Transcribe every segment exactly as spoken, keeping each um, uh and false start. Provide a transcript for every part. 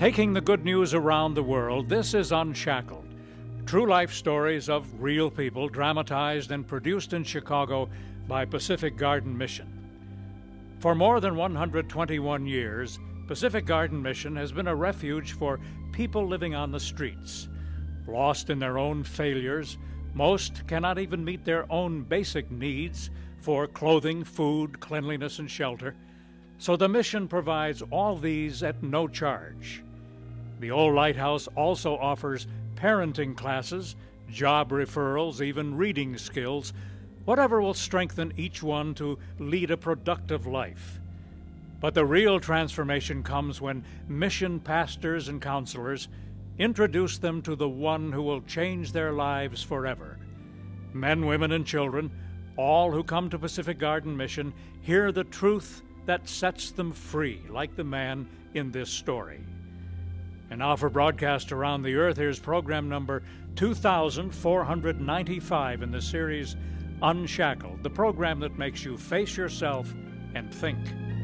Taking the good news around the world, this is Unshackled. True life stories of real people dramatized and produced in Chicago by Pacific Garden Mission. For more than one hundred twenty-one years, Pacific Garden Mission has been a refuge for people living on the streets. Lost in their own failures, most cannot even meet their own basic needs for clothing, food, cleanliness, and shelter. So the mission provides all these at no charge. The Old Lighthouse also offers parenting classes, job referrals, even reading skills, whatever will strengthen each one to lead a productive life. But the real transformation comes when mission pastors and counselors introduce them to the one who will change their lives forever. Men, women, and children, all who come to Pacific Garden Mission, hear the truth that sets them free, like the man in this story. And now for broadcast around the earth, here's program number two thousand four hundred ninety-five in the series Unshackled, the program that makes you face yourself and think.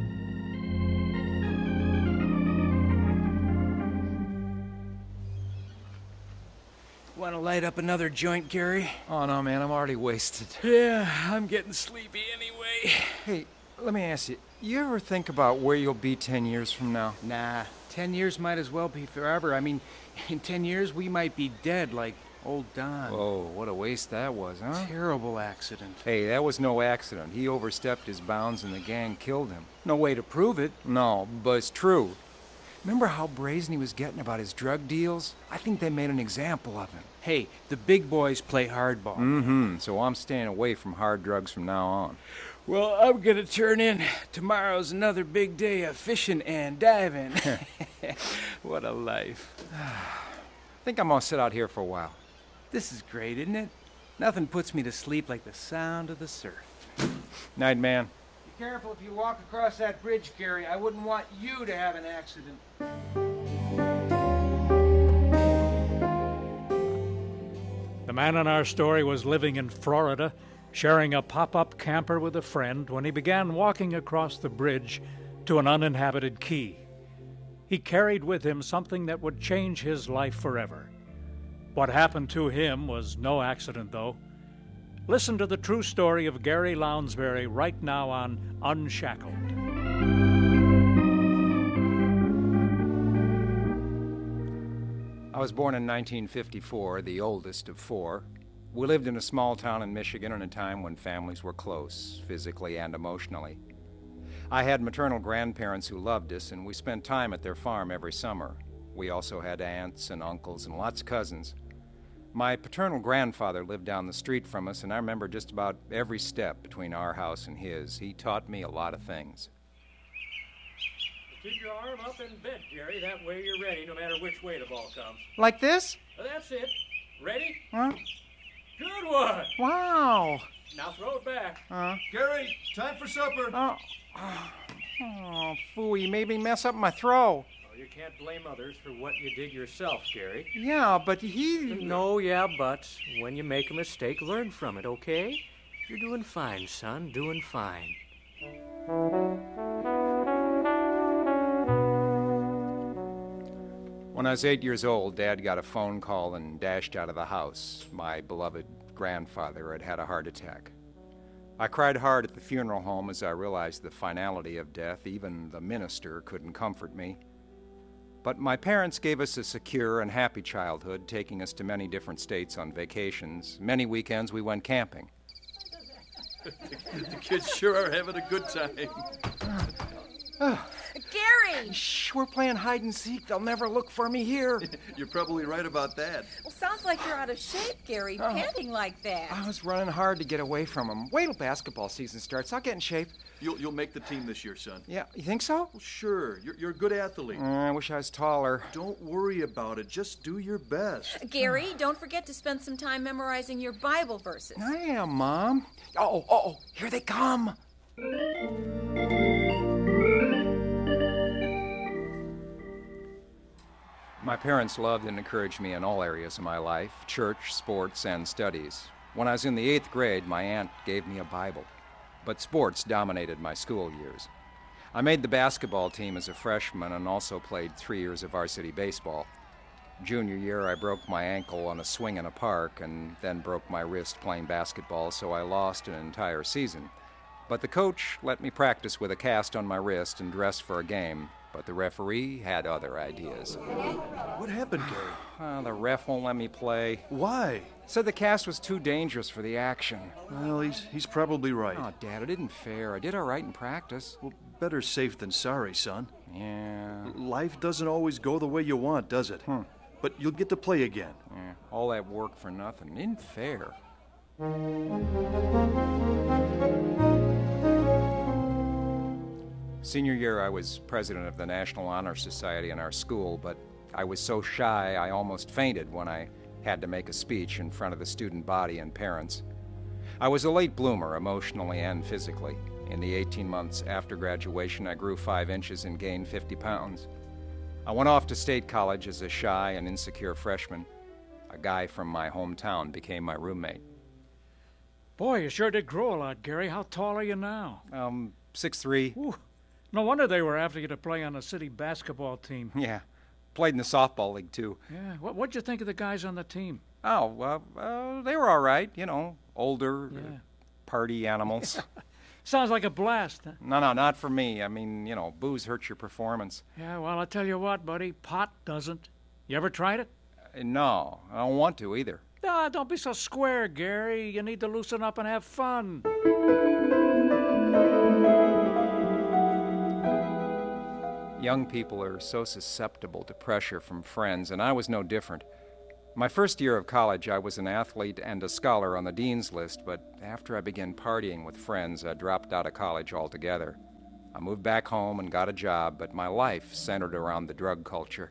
Want to light up another joint, Gary? Oh, no, man, I'm already wasted. Yeah, I'm getting sleepy anyway. Hey, let me ask you, you ever think about where you'll be ten years from now? Nah, ten years might as well be forever. I mean, in ten years we might be dead like old Don. Whoa, what a waste that was, huh? Terrible accident. Hey, that was no accident. He overstepped his bounds and the gang killed him. No way to prove it. No, but it's true. Remember how brazen he was getting about his drug deals? I think they made an example of him. Hey, the big boys play hardball. Mm-hmm, so I'm staying away from hard drugs from now on. Well, I'm gonna turn in. Tomorrow's another big day of fishing and diving. What a life. I think I'm gonna sit out here for a while. This is great, isn't it? Nothing puts me to sleep like the sound of the surf. Night, man. Be careful if you walk across that bridge, Gary. I wouldn't want you to have an accident. The man in our story was living in Florida, sharing a pop-up camper with a friend when he began walking across the bridge to an uninhabited key. He carried with him something that would change his life forever. What happened to him was no accident, though. Listen to the true story of Gary Lounsbury right now on Unshackled. I was born in nineteen fifty-four, the oldest of four. We lived in a small town in Michigan in a time when families were close, physically and emotionally. I had maternal grandparents who loved us, and we spent time at their farm every summer. We also had aunts and uncles and lots of cousins. My paternal grandfather lived down the street from us, and I remember just about every step between our house and his. He taught me a lot of things. Keep your arm up and bent, Jerry. That way you're ready, no matter which way the ball comes. Like this? That's it. Ready? Huh? Good one. Wow. Now throw it back. Uh, Gary, time for supper. oh, oh, oh, phooey, you made me mess up my throw. Oh, you can't blame others for what you did yourself, Gary. Yeah, but he... No, yeah, but when you make a mistake, learn from it, okay? You're doing fine, son, doing fine. When I was eight years old, Dad got a phone call and dashed out of the house. My beloved grandfather had had a heart attack. I cried hard at the funeral home as I realized the finality of death. Even the minister couldn't comfort me. But my parents gave us a secure and happy childhood, taking us to many different states on vacations. Many weekends we went camping. The kids sure are having a good time. Gary! Shh, we're playing hide and seek. They'll never look for me here. You're probably right about that. Well, sounds like you're out of shape, Gary, Oh. panting like that. I was running hard to get away from them. Wait till basketball season starts. I'll get in shape. You'll you'll make the team this year, son. Yeah, you think so? Well, sure. You're you're a good athlete. Uh, I wish I was taller. Don't worry about it. Just do your best. Gary, don't forget to spend some time memorizing your Bible verses. I am, Mom. Oh, oh, oh, here they come. My parents loved and encouraged me in all areas of my life, church, sports, and studies. When I was in the eighth grade, my aunt gave me a Bible, but sports dominated my school years. I made the basketball team as a freshman and also played three years of varsity baseball. Junior year, I broke my ankle on a swing in a park and then broke my wrist playing basketball, so I lost an entire season. But the coach let me practice with a cast on my wrist and dress for a game, but the referee had other ideas. What happened, Gary? Uh, the ref won't let me play. Why? Said the cast was too dangerous for the action. Well, he's he's probably right. Oh, Dad, it isn't fair. I did all right in practice. Well, better safe than sorry, son. Yeah. Life doesn't always go the way you want, does it? Hmm. But you'll get to play again. Yeah. All that work for nothing. It isn't fair. Senior year, I was president of the National Honor Society in our school, but I was so shy I almost fainted when I had to make a speech in front of the student body and parents. I was a late bloomer, emotionally and physically. In the eighteen months after graduation, I grew five inches and gained fifty pounds. I went off to state college as a shy and insecure freshman. A guy from my hometown became my roommate. Boy, you sure did grow a lot, Gary. How tall are you now? Um, six three. Ooh, no wonder they were after you to play on a city basketball team. Yeah. Played in the softball league, too. Yeah, what, what'd you think of the guys on the team? Oh, well, uh, they were all right, you know, older, Yeah. uh, party animals. Sounds like a blast. Huh? No, no, not for me. I mean, you know, booze hurts your performance. Yeah, well, I'll tell you what, buddy, pot doesn't. You ever tried it? Uh, no, I don't want to either. Ah, don't be so square, Gary. You need to loosen up and have fun. Young people are so susceptible to pressure from friends, and I was no different. My first year of college, I was an athlete and a scholar on the dean's list, but after I began partying with friends, I dropped out of college altogether. I moved back home and got a job, but my life centered around the drug culture.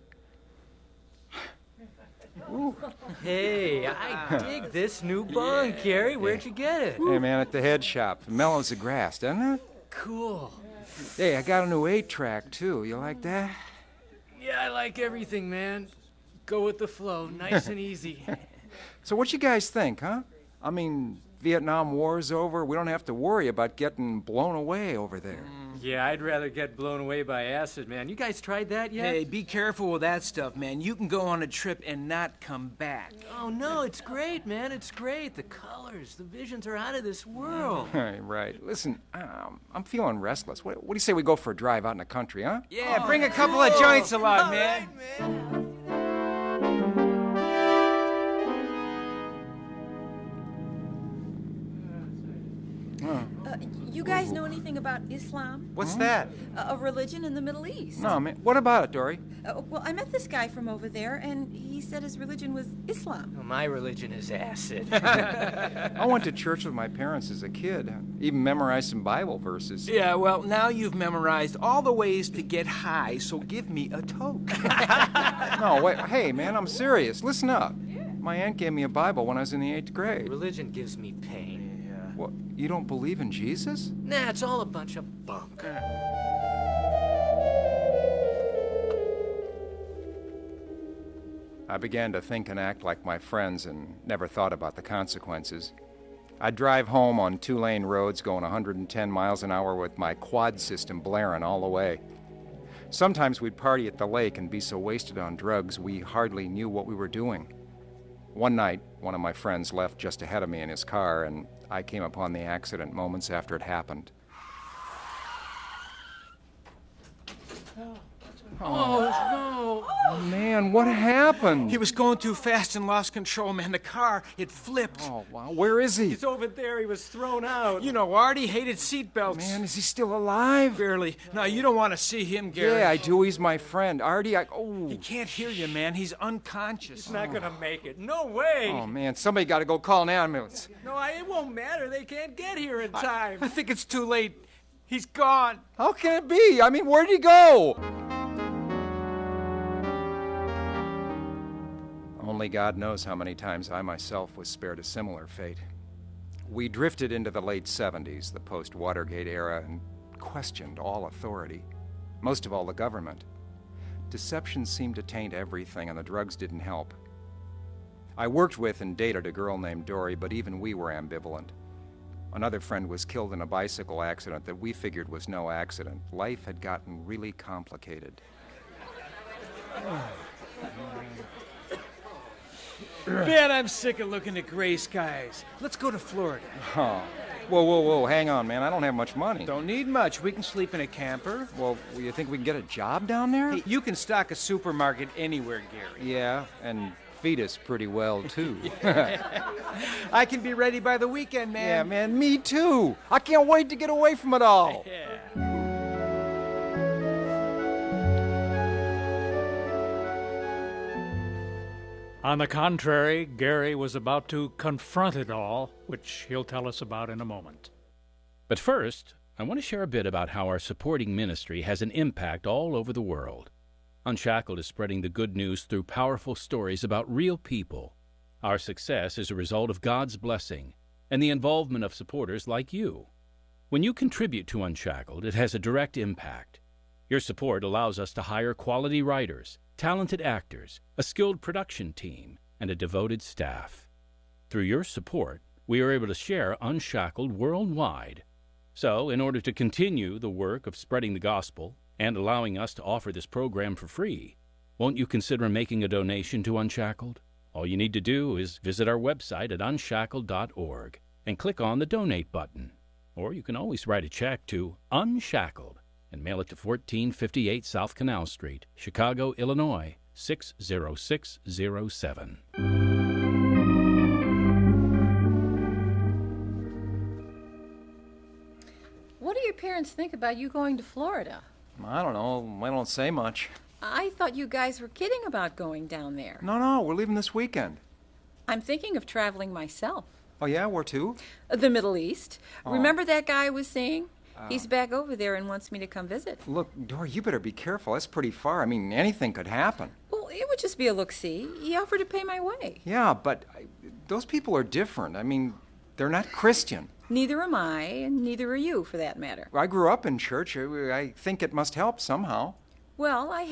Hey, I dig this new bong, Gary. Where'd you get it? Hey, man, at the head shop. It mellows the grass, doesn't it? Cool. Hey, I got a new eight-track, too. You like that? Yeah, I like everything, man. Go with the flow, nice and easy. So what you guys think, huh? I mean, Vietnam War's over. We don't have to worry about getting blown away over there. Yeah, I'd rather get blown away by acid, man. You guys tried that yet? Hey, be careful with that stuff, man. You can go on a trip and not come back. Oh, no, it's great, man. It's great. The colors, the visions are out of this world. Right, right. Listen, um, I'm feeling restless. What, what do you say we go for a drive out in the country, huh? Yeah, bring a couple of joints along, man. Uh, you guys know anything about Islam? What's that? A, a religion in the Middle East? No, man. What about it, Dory? Uh, well, I met this guy from over there, and he said his religion was Islam. Well, my religion is acid. I went to church with my parents as a kid. Even memorized some Bible verses. Yeah, well, now you've memorized all the ways to get high, so give me a toke. No, wait. Hey, man, I'm serious. Listen up. My aunt gave me a Bible when I was in the eighth grade. Religion gives me pain. What? You don't believe in Jesus? Nah, it's all a bunch of bunk. I began to think and act like my friends and never thought about the consequences. I'd drive home on two-lane roads going one hundred ten miles an hour with my quad system blaring all the way. Sometimes we'd party at the lake and be so wasted on drugs we hardly knew what we were doing. One night, one of my friends left just ahead of me in his car, and I came upon the accident moments after it happened. Oh, Oh, man, what happened? He was going too fast and lost control, man. The car, it flipped. Oh, wow. Where is he? He's over there. He was thrown out. You know, Artie hated seatbelts. Man, is he still alive? Barely. No, you don't want to see him, Gary. Yeah, I do. He's my friend. Artie, I... Oh. He can't hear you, man. He's unconscious. He's not gonna make it. No way. Oh, man, somebody got to go call an ambulance. No, I, it won't matter. They can't get here in time. I think it's too late. He's gone. How can it be? I mean, where'd he go? Only God knows how many times I myself was spared a similar fate. We drifted into the late seventies, the post-Watergate era, and questioned all authority, most of all the government. Deception seemed to taint everything, and the drugs didn't help. I worked with and dated a girl named Dory, but even we were ambivalent. Another friend was killed in a bicycle accident that we figured was no accident. Life had gotten really complicated. Man, I'm sick of looking at gray skies. Let's go to Florida. Oh. Whoa, whoa, whoa, hang on, man. I don't have much money. Don't need much. We can sleep in a camper. Well, you think we can get a job down there? Hey, you can stock a supermarket anywhere, Gary. Yeah, and feed us pretty well, too. I can be ready by the weekend, man. Yeah, man, me too. I can't wait to get away from it all. Yeah. On the contrary, Gary was about to confront it all, which he'll tell us about in a moment. But first, I want to share a bit about how our supporting ministry has an impact all over the world. Unshackled is spreading the good news through powerful stories about real people. Our success is a result of God's blessing and the involvement of supporters like you. When you contribute to Unshackled, it has a direct impact. Your support allows us to hire quality writers, talented actors, a skilled production team, and a devoted staff. Through your support, we are able to share Unshackled worldwide. So, in order to continue the work of spreading the gospel and allowing us to offer this program for free, won't you consider making a donation to Unshackled? All you need to do is visit our website at unshackled dot org and click on the Donate button. Or you can always write a check to Unshackled and mail it to fourteen fifty-eight South Canal Street, Chicago, Illinois, six zero six zero seven. What do your parents think about you going to Florida? I don't know. I don't say much. I thought you guys were kidding about going down there. No, no, we're leaving this weekend. I'm thinking of traveling myself. Oh, yeah? Where to? The Middle East. Oh. Remember that guy I was saying? Uh, He's back over there and wants me to come visit. Look, Dora, you better be careful. That's pretty far. I mean, anything could happen. Well, it would just be a look-see. He offered to pay my way. Yeah, but I, those people are different. I mean, they're not Christian. Neither am I, and neither are you, for that matter. I grew up in church. I, I think it must help somehow. Well, I